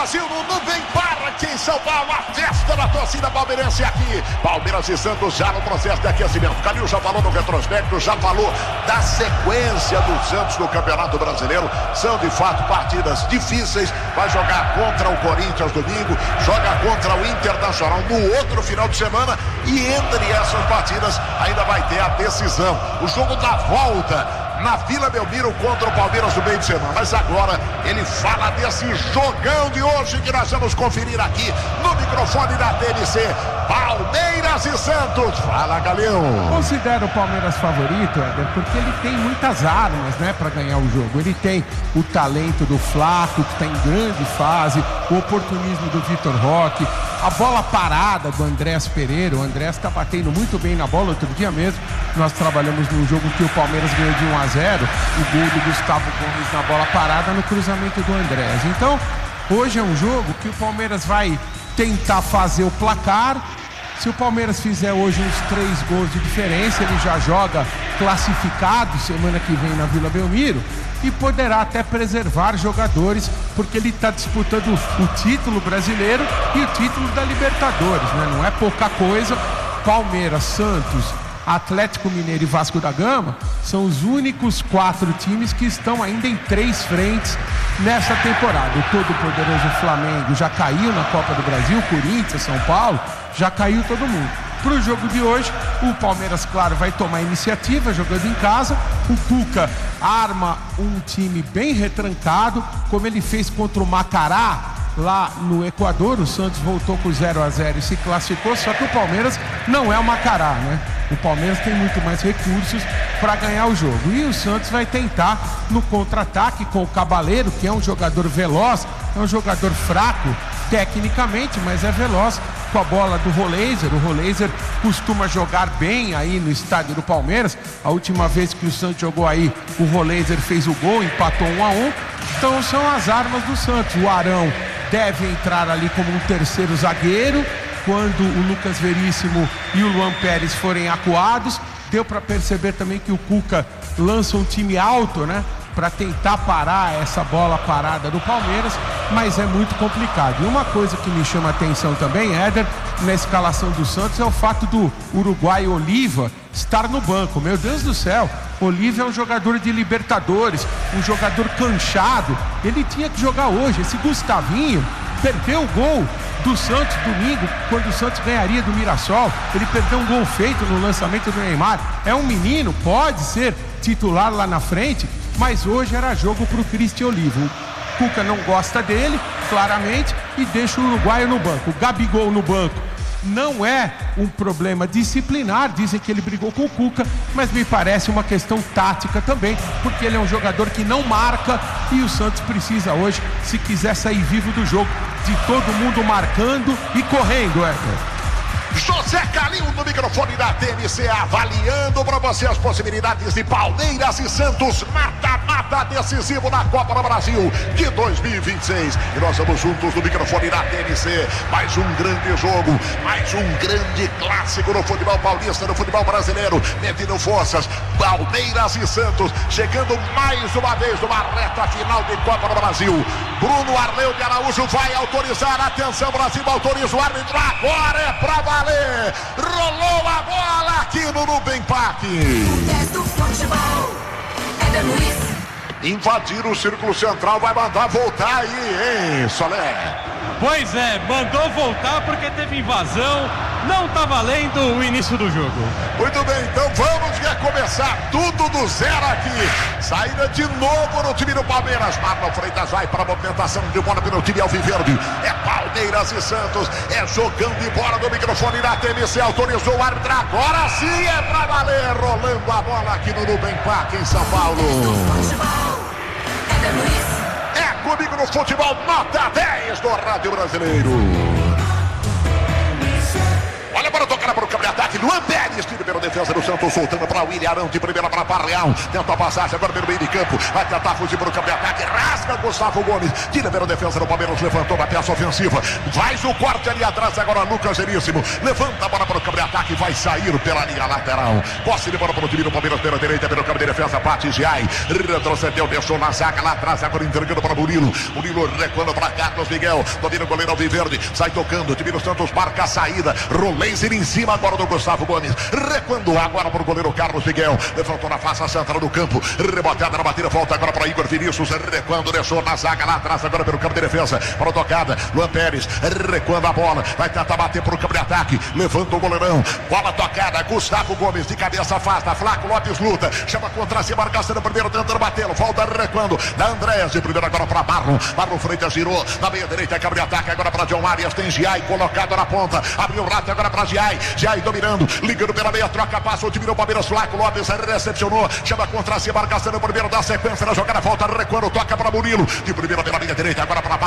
Brasil, no Nubem Parque em São Paulo, a festa da torcida palmeirense aqui. Palmeiras e Santos já no processo de aquecimento. Calil já falou no retrospecto, já falou da sequência do Santos no Campeonato Brasileiro. São de fato partidas difíceis. Vai jogar contra o Corinthians domingo, joga contra o Internacional no outro final de semana, e entre essas partidas ainda vai ter a decisão, o jogo da volta na Vila Belmiro contra o Palmeiras no meio de semana. Mas agora ele fala desse jogão de hoje que nós vamos conferir aqui no microfone da TNC. Palmeiras e Santos. Fala, Galil. Considero o Palmeiras favorito, Éder, porque ele tem muitas armas, né, para ganhar o jogo. Ele tem o talento do Flaco, que está em grande fase, o oportunismo do Vitor Roque, a bola parada do Andrés Pereira. O Andrés está batendo muito bem na bola. Outro dia mesmo nós trabalhamos num jogo que o Palmeiras ganhou de 1-0, o gol do Gustavo Gomes na bola parada no cruzamento do Andrés. Então, hoje é um jogo que o Palmeiras vai tentar fazer o placar. Se o Palmeiras fizer hoje uns 3 gols de diferença, ele já joga classificado semana que vem na Vila Belmiro e poderá até preservar jogadores, porque ele está disputando o título brasileiro e o título da Libertadores, né? Não é pouca coisa. Palmeiras, Santos, Atlético Mineiro e Vasco da Gama são os únicos 4 times que estão ainda em 3 frentes nessa temporada. O todo-poderoso Flamengo já caiu na Copa do Brasil, Corinthians, São Paulo, já caiu todo mundo. Para o jogo de hoje, o Palmeiras, claro, vai tomar iniciativa jogando em casa. O Cuca arma um time bem retrancado, como ele fez contra o Macará lá no Equador. O Santos voltou com 0-0 e se classificou, só que o Palmeiras não é o Macará, né? O Palmeiras tem muito mais recursos para ganhar o jogo. E o Santos vai tentar no contra-ataque com o Cabaleiro, que é um jogador veloz, é um jogador fraco tecnicamente, mas é veloz, com a bola do Roleiser. O Roleiser costuma jogar bem aí no estádio do Palmeiras. A última vez que o Santos jogou aí, o Roleiser fez o gol, empatou 1-1. Então são as armas do Santos. O Arão deve entrar ali como um terceiro zagueiro quando o Lucas Veríssimo e o Luan Pérez forem acuados. Deu para perceber também que o Cuca lança um time alto, né, para tentar parar essa bola parada do Palmeiras, mas é muito complicado. E uma coisa que me chama a atenção também, Éder, na escalação do Santos, é o fato do uruguaio Oliva estar no banco. Meu Deus do céu, Oliva é um jogador de Libertadores, um jogador canchado, ele tinha que jogar hoje. Esse Gustavinho perdeu o gol do Santos domingo, quando o Santos ganharia do Mirassol. Ele perdeu um gol feito no lançamento do Neymar. É um menino, pode ser titular lá na frente, mas hoje era jogo para o Cristian Oliva. O Cuca não gosta dele, claramente, e deixa o uruguaio no banco. O Gabigol no banco não é um problema disciplinar, dizem que ele brigou com o Cuca, mas me parece uma questão tática também, porque ele é um jogador que não marca, e o Santos precisa hoje, se quiser sair vivo do jogo, de todo mundo marcando e correndo, Éder. José Calil no microfone da TNC, avaliando para você as possibilidades de Palmeiras e Santos, mata-mata decisivo na Copa do Brasil de 2026. E nós vamos juntos no microfone da TNC. Mais um grande jogo, mais um grande clássico no futebol paulista, no futebol brasileiro, medindo forças. Palmeiras e Santos chegando mais uma vez numa reta final de Copa do Brasil. Bruno Arleu de Araújo vai autorizar. Atenção, Brasil, autoriza o árbitro. Agora é pra valer. Rolou a bola aqui no Nubem Parque. Invadir o círculo central, vai mandar voltar aí, hein, Solé? Pois é, mandou voltar porque teve invasão. Não tá valendo o início do jogo. Muito bem, então vamos recomeçar tudo do zero aqui. Saída de novo no time do Palmeiras. Marlon Freitas vai para a movimentação de bola pelo time alviverde. É Palmeiras e Santos. É jogando de bola do microfone da TNC. Autorizou o árbitro. Agora sim é para valer. Rolando a bola aqui no Nubem Parque em São Paulo. É comigo no futebol, nota 10 do Rádio Brasileiro. Olha para tocar para o campo de ataque. contra-ataque. Luan Pérez, tira pela defesa do Santos, soltando para o William Arão, de primeira para Parreal. Tenta a passagem agora pelo meio de campo. Vai tentar fugir para o campo de ataque. Rasga Gustavo Gomes. Tira pela defesa do Palmeiras. Levantou na peça ofensiva. Faz o corte ali atrás. Agora Lucas Veríssimo. Levanta a bola para o campo de ataque. Vai sair pela linha lateral. Posse de bola para o time do Palmeiras pela direita. Pelo campo de defesa. Bate Giai. Retrocedeu. Deixou na zaga lá atrás. Agora entregando para Murilo. Murilo recuando para Carlos Miguel. Domina o goleiro Alviverde. Sai tocando. O time do Santos marca a saída. Rolenzer em cima agora do Gustavo Gomes. Recuando agora para o goleiro Carlos Miguel. Levantou na face central do campo. Rebotada na batida. Volta agora para Igor Vinícius. Recuando. Deixou na zaga lá atrás. Agora pelo campo de defesa. Para a tocada. Luan Pérez. Recuando a bola. Vai tentar bater para o campo de ataque. Levanta o goleirão. Bola tocada. Gustavo Gomes de cabeça afasta. Flaco Lopes luta. Chama contra si. Marcação no primeiro. Tentando batê-lo. Volta recuando. Da Andréas. De primeiro agora para Marlon. Marlon Freitas girou. Na meia direita. Campo de ataque. Agora para John Arias. Tem Giai colocado na ponta. Abriu o rato agora para Giai. Giai dominando. Ligando pela meia. Troca. Passa. O time do Palmeiras. Flaco Lopes recepcionou. Chama contra si. Marcação no primeiro. Da sequência na jogada. Volta recuando. Toca para Murilo. De primeira pela meia direita. Agora para